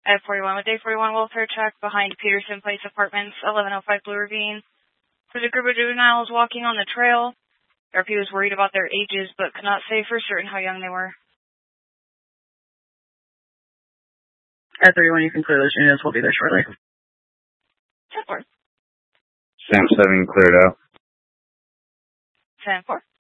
At 41 with Day 41 welfare check behind Peterson Place Apartments, 1105 Blue Ravine. There's a group of juveniles walking on the trail. RP was worried about their ages, but could not say for certain how young they were. At 31, you can clear those units. We'll be there shortly. 10-4. Sam 7 cleared out. 10-4.